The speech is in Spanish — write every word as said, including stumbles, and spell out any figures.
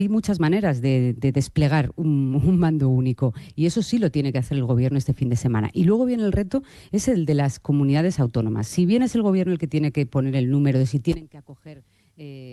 hay muchas maneras de, de desplegar un, un mando único y eso sí lo tiene que hacer el gobierno este fin de semana. Y luego viene el reto, es el de las comunidades autónomas. Si bien es el gobierno el que tiene que poner el número de si tienen que acoger... Eh,